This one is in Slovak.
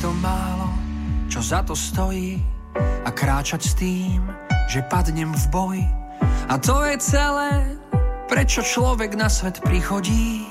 to málo, čo za to stojí, a kráčať s tým, že padnem v boji. A to je celé, prečo človek na svet prichodí.